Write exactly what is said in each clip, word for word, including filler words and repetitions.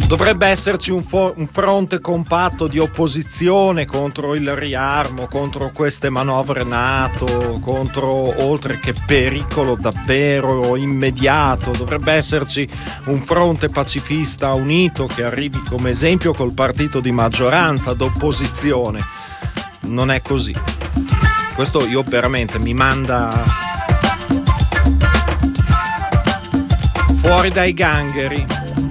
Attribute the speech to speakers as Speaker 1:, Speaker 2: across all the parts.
Speaker 1: Dovrebbe esserci un, fo- un fronte compatto di opposizione contro il riarmo, contro queste manovre NATO, contro, oltre che pericolo davvero immediato, dovrebbe esserci un fronte pacifista unito che arrivi come esempio col partito di maggioranza d'opposizione. Non è così. Questo io veramente mi manda fuori dai gangheri.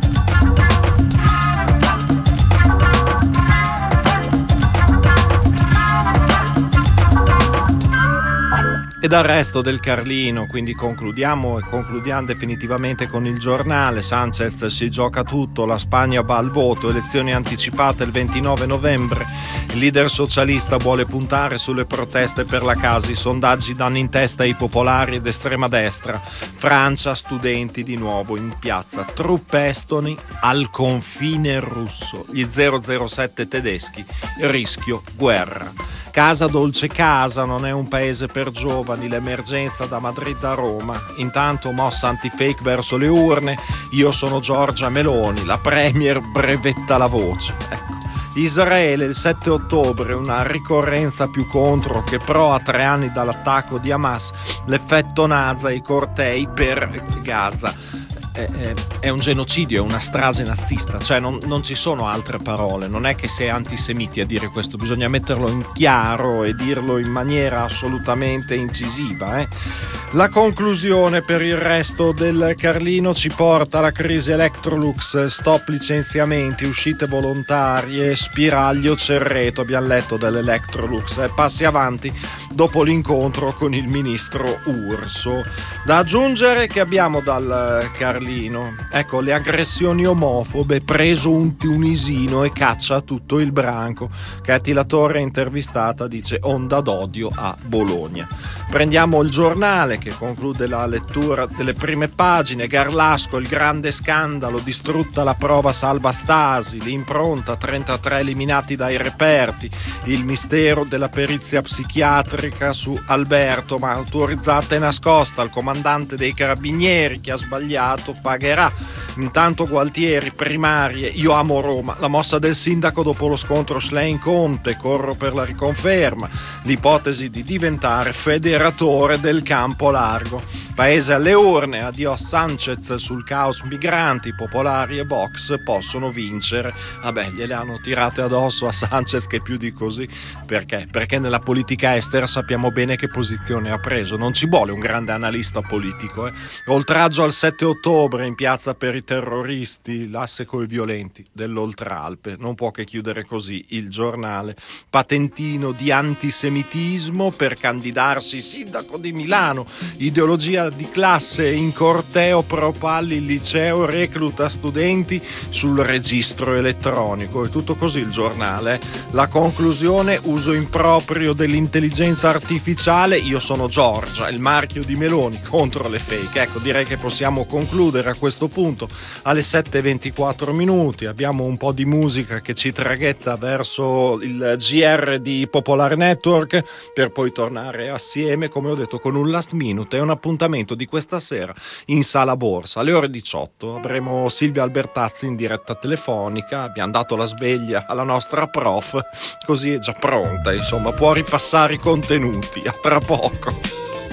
Speaker 1: E dal resto del Carlino, quindi concludiamo e concludiamo definitivamente con il giornale. Sanchez si gioca tutto, la Spagna va al voto, elezioni anticipate il ventinove novembre, il leader socialista vuole puntare sulle proteste per la casa, i sondaggi danno in testa ai popolari ed estrema destra, Francia, studenti di nuovo in piazza, truppe estoni al confine russo, gli zero zero sette tedeschi, rischio guerra. Casa dolce casa, non è un paese per giovani, l'emergenza da Madrid a Roma. Intanto mossa anti-fake verso le urne, io sono Giorgia Meloni, la premier brevetta la voce. Ecco. Israele il sette ottobre, una ricorrenza più contro che pro a tre anni dall'attacco di Hamas, l'effetto NASA, i cortei per Gaza. È, è, è un genocidio, è una strage nazista, cioè non, non ci sono altre parole, non è che sei antisemiti a dire questo, bisogna metterlo in chiaro e dirlo in maniera assolutamente incisiva. Eh. La conclusione per il resto del Carlino ci porta alla crisi Electrolux, stop licenziamenti, uscite volontarie, spiraglio Cerreto, abbiamo letto dell'Electrolux, eh, passi avanti dopo l'incontro con il ministro Urso. Da aggiungere che abbiamo dal Carlino, ecco, le aggressioni omofobe, preso un tunisino e caccia tutto il branco. Katy La Torre intervistata dice onda d'odio a Bologna. Prendiamo il giornale che conclude la lettura delle prime pagine. Garlasco, il grande scandalo, distrutta la prova salva Stasi, l'impronta, trentatré eliminati dai reperti, il mistero della perizia psichiatrica su Alberto, ma autorizzata e nascosta, il comandante dei carabinieri che ha sbagliato pagherà. Intanto Gualtieri, primarie, io amo Roma, la mossa del sindaco dopo lo scontro Schlein-Conte, corro per la riconferma, l'ipotesi di diventare federatore del campo largo. Paese alle urne, addio Sanchez sul caos migranti, popolari e Vox possono vincere. Vabbè, gliele hanno tirate addosso a Sanchez che più di così. Perché? Perché nella politica estera sappiamo bene che posizione ha preso, non ci vuole un grande analista politico. Eh. Oltraggio al sette ottobre in piazza per i terroristi, l'asse coi violenti dell'Oltralpe, non può che chiudere così il giornale. Patentino di antisemitismo per candidarsi sindaco di Milano, ideologia di classe in corteo, propalli il liceo, recluta studenti sul registro elettronico. È tutto così il giornale. La conclusione, uso improprio dell'intelligenza artificiale, io sono Giorgia, il marchio di Meloni contro le fake. Ecco, direi che possiamo concludere a questo punto alle sette e ventiquattro minuti. Abbiamo un po' di musica che ci traghetta verso il G R di Popolare Network per poi tornare assieme, come ho detto, con un last minute e un appuntamento di questa sera in Sala Borsa alle ore diciotto. Avremo Silvia Albertazzi in diretta telefonica, abbiamo dato la sveglia alla nostra prof, così è già pronta, insomma può ripassare i contenuti. A tra poco.